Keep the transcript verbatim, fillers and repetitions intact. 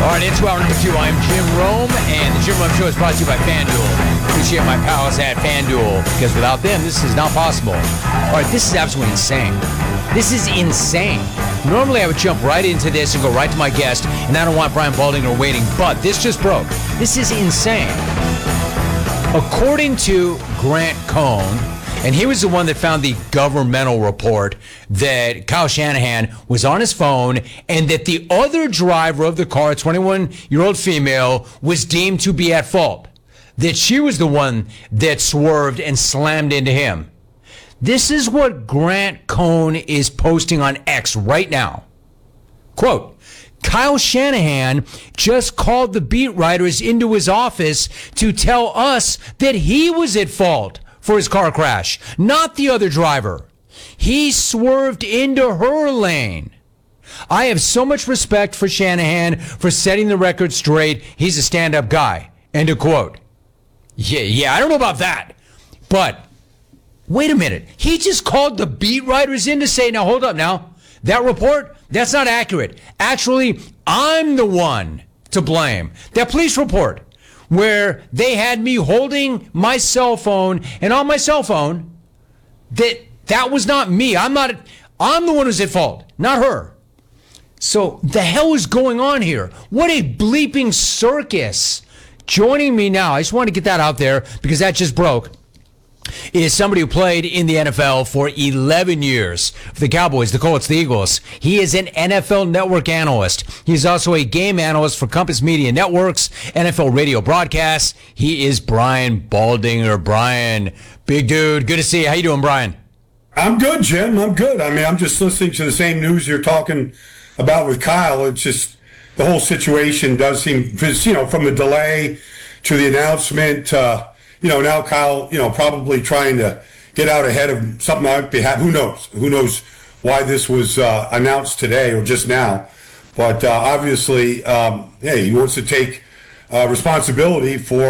All right, into hour number two. I'm Jim Rome, and the Jim Rome Show is brought to you by FanDuel. Appreciate my pals at FanDuel, because without them, this is not possible. All right, this is absolutely insane. This is insane. Normally, I would jump right into this and go right to my guest, and I don't want Brian Baldinger waiting, but this just broke. This is insane. According to Grant Cohn, and he was the one that found the governmental report that Kyle Shanahan was on his phone and that the other driver of the car, a twenty-one-year-old female, was deemed to be at fault. That she was the one that swerved and slammed into him. This is what Grant Cohn is posting on X right now. Quote, Kyle Shanahan just called the beat writers into his office to tell us that he was at fault for his car crash, not the other driver. He swerved into her lane. I have so much respect for Shanahan for setting the record straight. He's a stand-up guy. End of quote. Yeah, yeah, I don't know about that. But wait a minute. He just called the beat writers in to say, now hold up now. That report, that's not accurate. Actually, I'm the one to blame. That police report, where they had me holding my cell phone, and on my cell phone, that that was not me. I'm not, I'm the one who's at fault, not her. So the hell is going on here? What a bleeping circus. Joining me now, I just want to get that out there because that just broke, is somebody who played in the N F L for eleven years for the Cowboys, the Colts, the Eagles. He is an N F L Network analyst. He's also a game analyst for Compass Media Networks, N F L radio broadcasts. He is Brian Baldinger. Brian, big dude, good to see you. How you doing, Brian? I'm good, Jim. I'm good. I mean, I'm just listening to the same news you're talking about with Kyle. It's just the whole situation does seem, you know, from the delay to the announcement, uh, you know, now Kyle, you know, probably trying to get out ahead of something that might be happening. Who knows? Who knows why this was uh, announced today or just now? But uh, obviously, um, hey, he wants to take uh, responsibility for